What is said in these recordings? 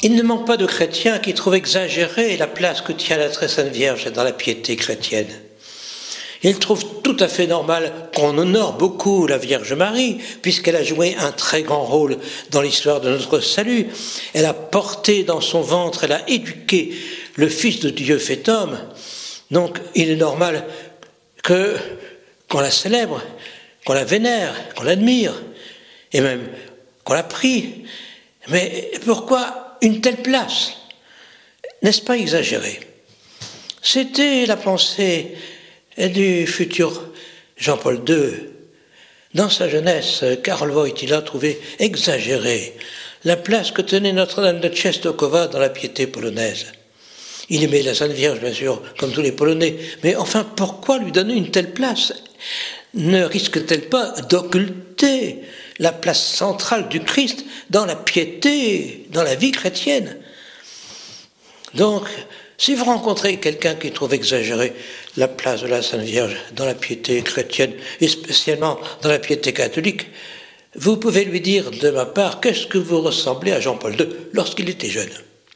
Il ne manque pas de chrétiens qui trouvent exagérée la place que tient la très sainte Vierge dans la piété chrétienne. Ils trouvent tout à fait normal qu'on honore beaucoup la Vierge Marie, puisqu'elle a joué un très grand rôle dans l'histoire de notre salut. Elle a porté dans son ventre, elle a éduqué le Fils de Dieu fait homme. Donc il est normal qu'on la célèbre, qu'on la vénère, qu'on l'admire, et même qu'on la prie. Mais pourquoi une telle place? N'est-ce pas exagéré? C'était la pensée du futur Jean-Paul II. Dans sa jeunesse, Karol Wojtyła trouvait exagérée la place que tenait Notre-Dame de Częstochowa dans la piété polonaise. Il aimait la Sainte Vierge, bien sûr, comme tous les Polonais, mais enfin, pourquoi lui donner une telle place? Ne risque-t-elle pas d'occulter la place centrale du Christ dans la piété, dans la vie chrétienne? Donc, si vous rencontrez quelqu'un qui trouve exagérée la place de la Sainte Vierge dans la piété chrétienne, et spécialement dans la piété catholique, vous pouvez lui dire de ma part, qu'est-ce que vous ressemblez à Jean-Paul II lorsqu'il était jeune?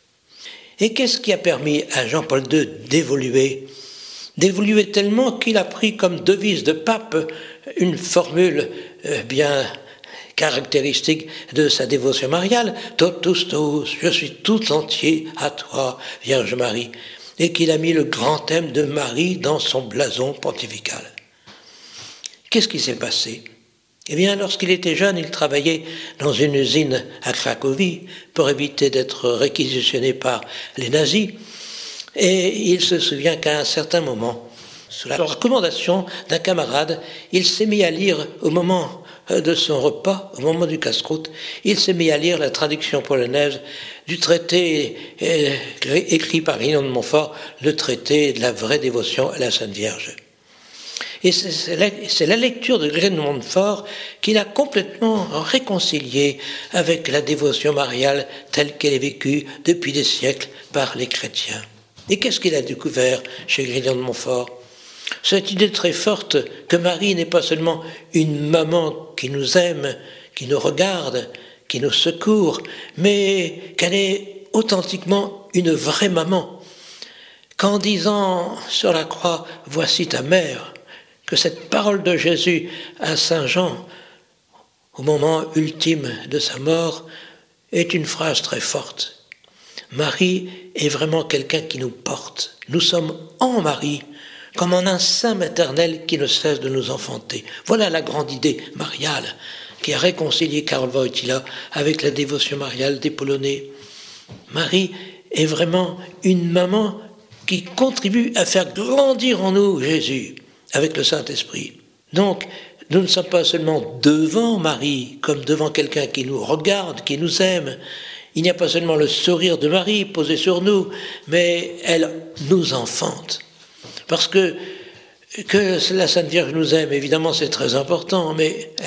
Et qu'est-ce qui a permis à Jean-Paul II d'évoluer? D'évoluer tellement qu'il a pris comme devise de pape une formule bien caractéristique de sa dévotion mariale, totus tuus, je suis tout entier à toi, Vierge Marie, et qu'il a mis le grand thème de Marie dans son blason pontifical. Qu'est-ce qui s'est passé? Eh bien, lorsqu'il était jeune, il travaillait dans une usine à Cracovie pour éviter d'être réquisitionné par les nazis, et il se souvient qu'à un certain moment, sous la recommandation d'un camarade, il s'est mis à lire au moment de son repas, au moment du casse-croûte, il s'est mis à lire la traduction polonaise du traité écrit par Grignon de Montfort, le traité de la vraie dévotion à la Sainte Vierge. Et c'est la lecture de Grignon de Montfort qui l'a complètement réconcilié avec la dévotion mariale telle qu'elle est vécue depuis des siècles par les chrétiens. Et qu'est-ce qu'il a découvert chez Grignon de Montfort? Cette idée très forte que Marie n'est pas seulement une maman qui nous aime, qui nous regarde, qui nous secourt, mais qu'elle est authentiquement une vraie maman. Qu'en disant sur la croix « Voici ta mère », que cette parole de Jésus à Saint Jean, au moment ultime de sa mort, est une phrase très forte. Marie est vraiment quelqu'un qui nous porte. Nous sommes en Marie, comme en un sein maternel qui ne cesse de nous enfanter. Voilà la grande idée mariale qui a réconcilié Karol Wojtyła avec la dévotion mariale des Polonais. Marie est vraiment une maman qui contribue à faire grandir en nous Jésus avec le Saint-Esprit. Donc, nous ne sommes pas seulement devant Marie, comme devant quelqu'un qui nous regarde, qui nous aime. Il n'y a pas seulement le sourire de Marie posé sur nous, mais elle nous enfante. Parce que la Sainte Vierge nous aime, évidemment, c'est très important, mais